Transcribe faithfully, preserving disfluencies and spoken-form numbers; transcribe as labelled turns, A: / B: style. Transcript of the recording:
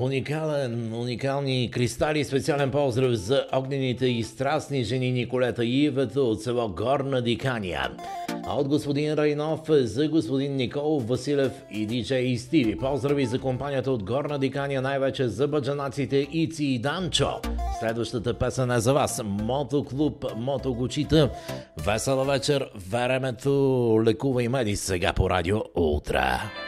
A: уникален, уникални кристали. Специален поздрав за огнените и страстни жени Николета и Ивето от село Горна Диканя. А от господин Райнов за господин Никол Василев и диджей Стиви. Поздрави за компанията от Горна Диканя, най-вече за баджанаците Ици и Данчо. Следващата песен е за вас. Мотоклуб Мотогучита. Весела вечер. Времето лекува и меди сега по радио Ултра.